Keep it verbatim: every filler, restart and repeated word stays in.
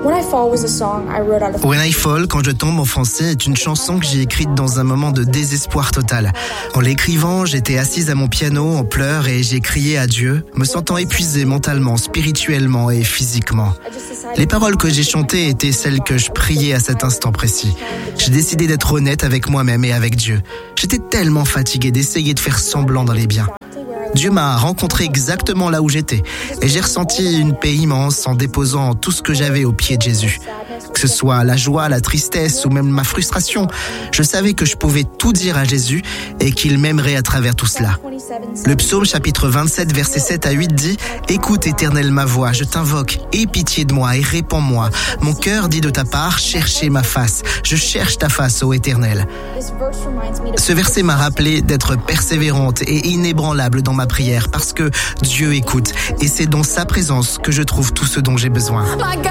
When I Fall, quand je tombe en français, est une chanson que j'ai écrite dans un moment de désespoir total. En l'écrivant, j'étais assise à mon piano en pleurs et j'ai crié à Dieu, me sentant épuisée mentalement, spirituellement et physiquement. Les paroles que j'ai chantées étaient celles que je priais à cet instant précis. J'ai décidé d'être honnête avec moi-même et avec Dieu. J'étais tellement fatiguée d'essayer de faire semblant d'aller bien. Dieu m'a rencontré exactement là où j'étais et j'ai ressenti une paix immense en déposant tout ce que j'avais aux pieds de Jésus. Que ce soit la joie, la tristesse ou même ma frustration, je savais que je pouvais tout dire à Jésus et qu'il m'aimerait à travers tout cela. Le psaume chapitre vingt-sept versets sept à huit dit « Écoute Éternel ma voix, je t'invoque, aie pitié de moi et réponds-moi. Mon cœur dit de ta part, cherchez ma face. Je cherche ta face, ô Éternel. » Ce verset m'a rappelé d'être persévérante et inébranlable dans ma prière parce que Dieu écoute et c'est dans sa présence que je trouve tout ce dont j'ai besoin.